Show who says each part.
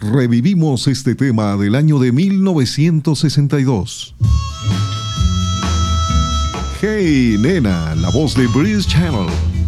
Speaker 1: Revivimos este tema del año de 1962. Hey, nena, la voz de Breeze Channel.